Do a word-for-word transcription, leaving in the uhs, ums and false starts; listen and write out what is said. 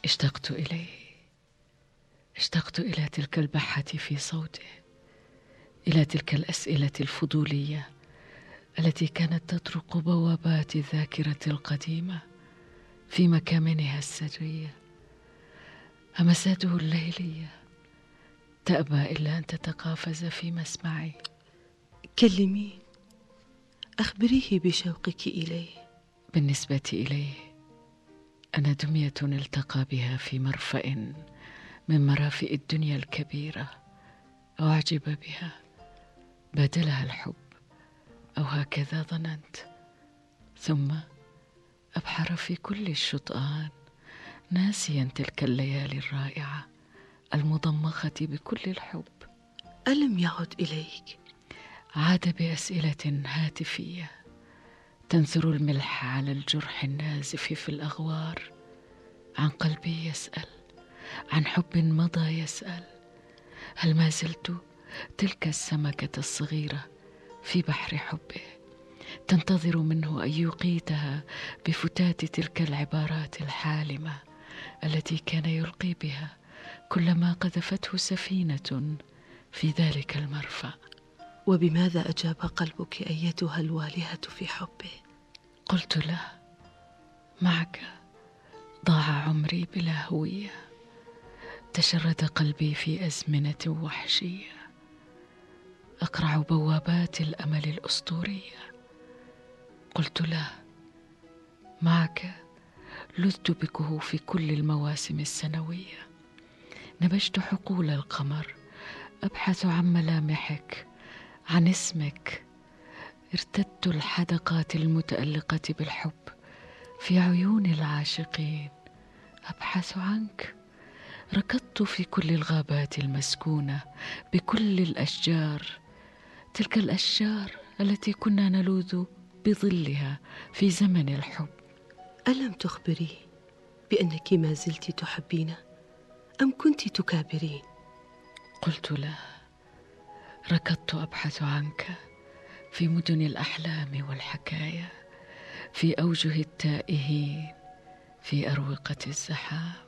اشتقت إليه، اشتقت إلى تلك البحة في صوته، إلى تلك الأسئلة الفضولية التي كانت تطرق بوابات الذاكرة القديمة في مكامنها السرية. همساته الليلية تأبى إلا أن تتقافز في مسمعي. كلميه، أخبريه بشوقك إليه. بالنسبة إليه أنا دمية التقى بها في مرفأ من مرافئ الدنيا الكبيرة، أعجب بها بادلها الحب، أو هكذا ظننت، ثم أبحر في كل الشطآن ناسيا تلك الليالي الرائعة المضمخة بكل الحب. ألم يعد إليك؟ عاد بأسئلة هاتفية تنثر الملح على الجرح النازف في الأغوار، عن قلبي يسأل، عن حب مضى يسأل. هل ما زلت تلك السمكة الصغيرة في بحر حبه، تنتظر منه أن يقيتها بفتات تلك العبارات الحالمة التي كان يلقي بها كلما قذفته سفينة في ذلك المرفأ؟ وبماذا أجاب قلبك أيتها الوالهة في حبه؟ قلت له: معك ضاع عمري بلا هوية، تشرد قلبي في أزمنة وحشية، أقرع بوابات الأمل الأسطورية. قلت له: معك لذت بكه في كل المواسم السنوية، نبشت حقول القمر أبحث عن ملامحك، عن اسمك، ارتدت الحدقات المتألقة بالحب في عيون العاشقين أبحث عنك، ركضت في كل الغابات المسكونة بكل الأشجار، تلك الأشجار التي كنا نلوذ بظلها في زمن الحب. ألم تخبريه بأنك ما زلت تحبينه أم كنت تكابرين؟ قلت له: ركضت أبحث عنك في مدن الأحلام والحكايا، في أوجه التائهين، في أروقة الزحام.